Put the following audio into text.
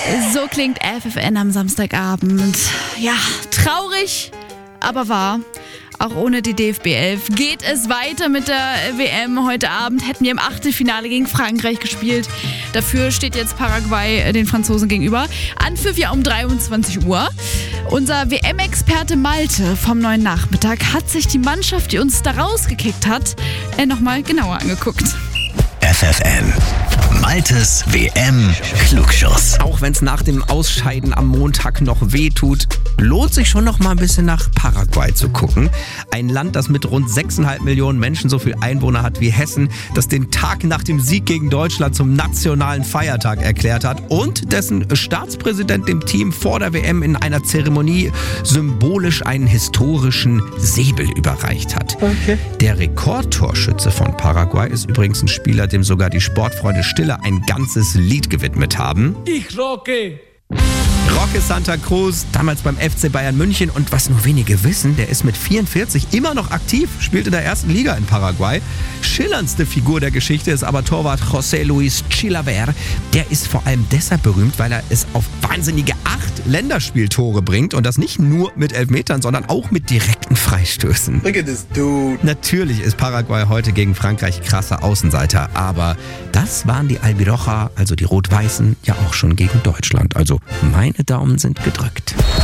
So klingt FFN am Samstagabend. Ja, traurig, aber wahr. Auch ohne die DFB 11 geht es weiter mit der WM. Heute Abend hätten wir im Achtelfinale gegen Frankreich gespielt. Dafür steht jetzt Paraguay den Franzosen gegenüber. Anpfiff ja um 23 Uhr. Unser WM-Experte Malte vom Neuen Nachmittag hat sich die Mannschaft, die uns da rausgekickt hat, nochmal genauer angeguckt. FFN. Maltes WM-Klugschuss. Auch wenn es nach dem Ausscheiden am Montag noch wehtut, lohnt sich schon noch mal ein bisschen nach Paraguay zu gucken. Ein Land, das mit rund 6,5 Millionen Menschen so viel Einwohner hat wie Hessen, das den Tag nach dem Sieg gegen Deutschland zum nationalen Feiertag erklärt hat und dessen Staatspräsident dem Team vor der WM in einer Zeremonie symbolisch einen historischen Säbel überreicht hat. Okay. Der Rekordtorschütze von Paraguay ist übrigens ein Spieler, dem sogar die Sportfreunde Stille ein ganzes Lied gewidmet haben. Ich rocke! Roque Santa Cruz, damals beim FC Bayern München, und was nur wenige wissen, der ist mit 44 immer noch aktiv, spielt in der ersten Liga in Paraguay. Schillerndste Figur der Geschichte ist aber Torwart José Luis Chilaver. Der ist vor allem deshalb berühmt, weil er es auf wahnsinnige 8 Länderspieltore bringt, und das nicht nur mit Elfmetern, sondern auch mit direkten Freistößen. Look at this dude. Natürlich ist Paraguay heute gegen Frankreich krasser Außenseiter, aber das waren die Albiroja, also die Rot-Weißen, ja auch schon gegen Deutschland. Also meine Daumen sind gedrückt.